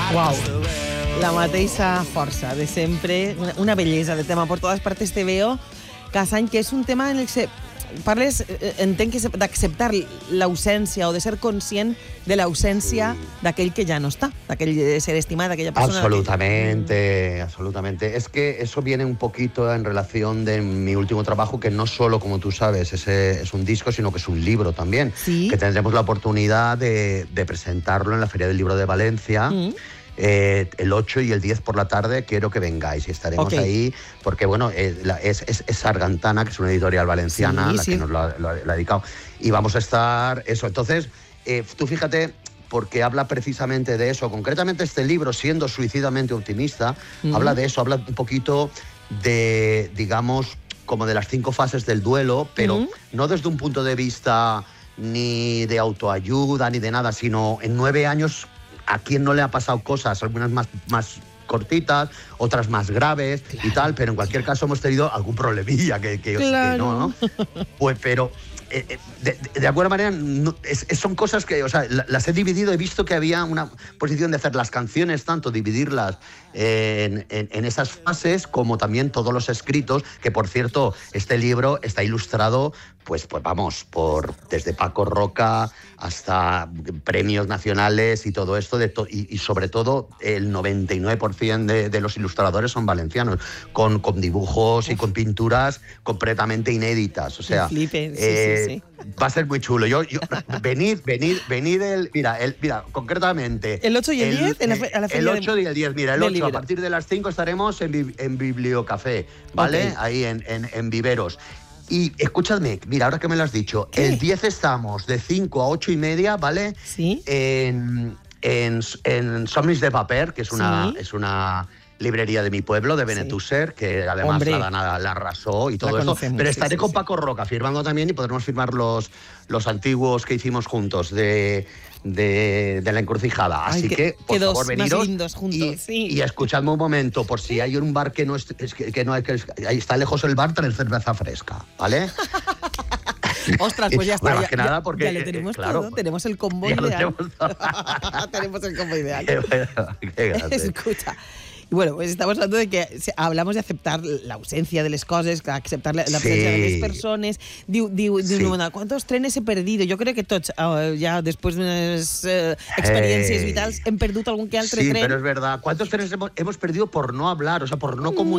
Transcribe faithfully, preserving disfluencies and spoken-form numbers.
Uau, la mateixa força de sempre, una, una bellesa de tema. Por totes partes te veo, Casany, que és un tema en el que parles, entenc que d'acceptar l'ausència o de ser conscient de l'ausència sí. d'aquell que ja no està, d'aquell ser estimat, d'aquella persona. Absolutamente, que... absolutamente. Es que eso viene un poquito en relación de mi último trabajo, que no solo, como tú sabes, ese es un disco, sino que es un libro también, ¿Sí? que tendremos la oportunidad de, de presentarlo en la Feria del Libro de Valencia. Mm. Eh, el ocho y el diez por la tarde, quiero que vengáis y estaremos okay. ahí, porque bueno, es, es, es, es Sargantana, que es una editorial valenciana, sí, la sí. que nos lo ha, lo ha dedicado, y vamos a estar, eso, entonces, eh, tú fíjate, porque habla precisamente de eso, concretamente este libro, siendo suicidamente optimista, uh-huh. habla de eso, habla un poquito de, digamos, como de las cinco fases del duelo, pero uh-huh. no desde un punto de vista ni de autoayuda, ni de nada, sino en nueve años... ¿A quién no le ha pasado cosas? Algunas más, más cortitas, otras más graves claro. y tal, pero en cualquier caso hemos tenido algún problemilla que, que, claro. que no, ¿no? Pues, pero eh, de, de, de alguna manera no, es, es, son cosas que, o sea, las he dividido, he visto que había una posición de hacer las canciones, tanto dividirlas en, en, en esas fases, como también todos los escritos, que por cierto, este libro está ilustrado, pues, pues vamos, por desde Paco Roca hasta premios nacionales y todo esto, de to y, y sobre todo el noventa y nueve por ciento de, de los ilustradores son valencianos, con, con dibujos Uf. y con pinturas completamente inéditas, o sea, flipen, eh, sí, sí, sí. va a ser muy chulo. Yo, yo, venid, venid, venid el, mira, el, mira, concretamente. ¿El ocho y el, el diez? En la, a la el ocho y el diez, mira, el ocho, libro. A partir de las cinco estaremos en, en Bibliocafé, ¿vale? Okay. Ahí en, en, en Viveros. Y escúchame, mira, ahora que me lo has dicho, ¿Qué? el diez estamos de cinco a ocho y media, ¿vale? Sí. En, en, en Somnis de Paper, que es una, ¿Sí? es una librería de mi pueblo, de Benetússer, sí. que además Hombre. la Dana la arrasó y todo eso. Pero estaré sí, sí, con sí. Paco Roca firmando también y podremos firmar los, los antiguos que hicimos juntos de... De, de la encrucijada, así Ay, que, que por que favor veniros lindos juntos, y, sí. y escuchadme un momento, por si hay un bar que no es, es que, que no hay que ahí está lejos el bar, tener cerveza fresca, ¿vale? Ostras, pues ya está. Bueno, ya, más que ya, nada porque ya le tenemos eh, claro, todo, tenemos el combo ideal. Tenemos, tenemos el combo ideal. Qué bueno, qué Escucha. Bueno, pues estamos hablando de que hablamos de aceptar la ausencia de las cosas, aceptar la, la sí. presencia de las personas. Diu, diu, diu, sí. no, ¿cuántos trenes he perdido? Jo crec que tots, uh, ja después de unas uh, experiencias hey. vitals, hem perdut algun que altre sí, tren. Sí, pero es verdad. ¿Cuántos trenes hemos, hemos perdido por no hablar? O sea, por no comunicar.